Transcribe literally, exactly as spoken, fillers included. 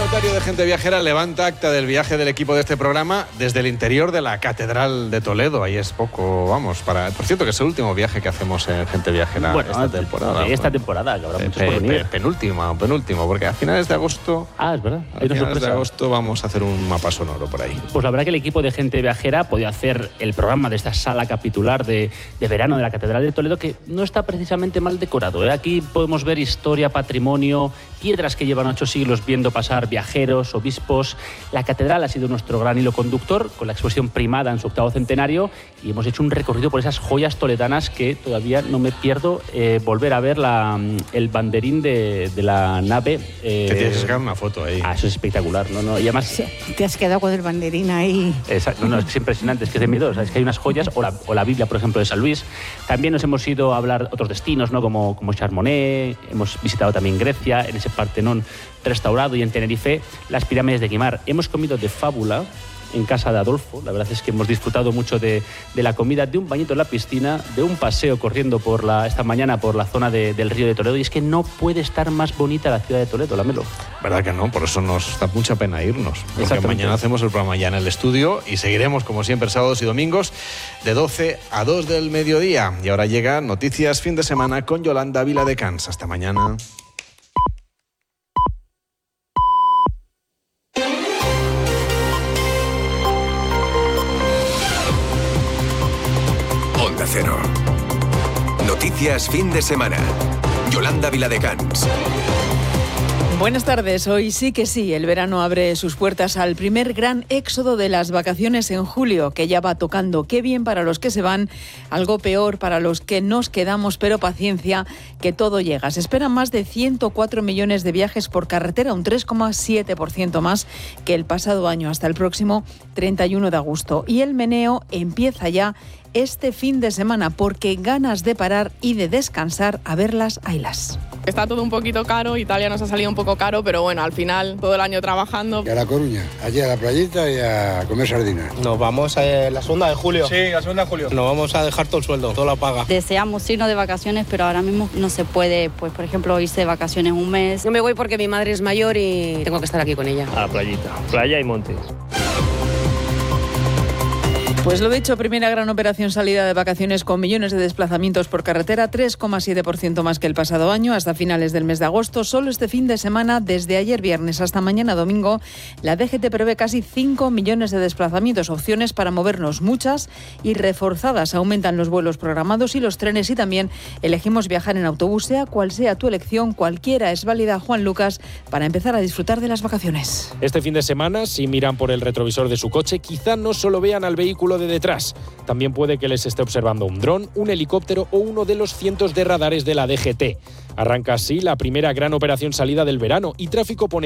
notario de Gente Viajera levanta acta del viaje del equipo de este programa desde el interior de la Catedral de Toledo. Ahí es poco, vamos, para... Por cierto, que es el último viaje que hacemos en Gente Viajera bueno, esta temporada. De esta temporada, que habrá muchos pe, por venir. pe, penúltimo, penúltimo, porque a finales de agosto... Ah, es verdad. A finales de agosto vamos a hacer un mapa sonoro por ahí. Pues la verdad que el equipo de Gente Viajera podía hacer el programa de esta sala capitular de, de verano de la Catedral de Toledo, que no está precisamente mal decorado, ¿eh? Aquí podemos ver historia, patrimonio, piedras que llevan ocho siglos viendo pasar viajeros, obispos. La catedral ha sido nuestro gran hilo conductor, con la exposición primada en su octavo centenario, y hemos hecho un recorrido por esas joyas toledanas que todavía no me pierdo eh, volver a ver la, el banderín de, de la nave. Eh, Te tienes que sacar una foto ahí. Ah, eso es espectacular, ¿no? no y además, sí, te has quedado con el banderín ahí. Exacto, no, no, es que es impresionante, es que es de miedo, o sea, es que hay unas joyas, o la, o la Biblia, por ejemplo, de San Luis. También nos hemos ido a hablar otros destinos, ¿no? Como, como Charmonet, hemos visitado también Grecia, en ese Partenón restaurado, y en Tenerife las pirámides de Guimar. Hemos comido de fábula en casa de Adolfo. La verdad es que hemos disfrutado mucho de, de la comida, de un bañito en la piscina, de un paseo corriendo por la, esta mañana por la zona de, del río de Toledo, y es que no puede estar más bonita la ciudad de Toledo, la Melo. ¿Verdad que no? Por eso nos da mucha pena irnos. Porque mañana hacemos el programa ya en el estudio y seguiremos, como siempre, sábados y domingos de doce a dos del mediodía. Y ahora llega Noticias Fin de Semana con Yolanda Viladecans. Hasta mañana. Onda Cero. Noticias Fin de Semana. Yolanda Viladecans. Buenas tardes. Hoy sí que sí, el verano abre sus puertas al primer gran éxodo de las vacaciones en julio, que ya va tocando. Qué bien para los que se van, algo peor para los que nos quedamos, pero paciencia, que todo llega. Se esperan más de ciento cuatro millones de viajes por carretera, un tres coma siete por ciento más que el pasado año, hasta el próximo treinta y uno de agosto. Y el meneo empieza ya este fin de semana, porque ganas de parar y de descansar a verlas, haylas. Está todo un poquito caro, Italia nos ha salido un poco caro, pero bueno, al final todo el año trabajando. Y a La Coruña, allí a la playita y a comer sardinas. Nos vamos a la segunda de julio. Sí, la segunda de julio. Nos vamos a dejar todo el sueldo, toda la paga. Deseamos irnos de vacaciones, pero ahora mismo no se puede, pues por ejemplo, irse de vacaciones un mes. Yo me voy porque mi madre es mayor y tengo que estar aquí con ella. A la playita, playa y montes. Pues lo dicho, primera gran operación salida de vacaciones con millones de desplazamientos por carretera, tres coma siete por ciento más que el pasado año, hasta finales del mes de agosto. Solo este fin de semana, desde ayer viernes hasta mañana domingo, la D G T prevé casi cinco millones de desplazamientos, opciones para movernos muchas y reforzadas. Aumentan los vuelos programados y los trenes, y también elegimos viajar en autobús. Sea cual sea tu elección, cualquiera es válida, Juan Lucas, para empezar a disfrutar de las vacaciones. Este fin de semana, si miran por el retrovisor de su coche, quizá no solo vean al vehículo de detrás. También puede que les esté observando un dron, un helicóptero o uno de los cientos de radares de la D G T. Arranca así la primera gran operación salida del verano, y tráfico pone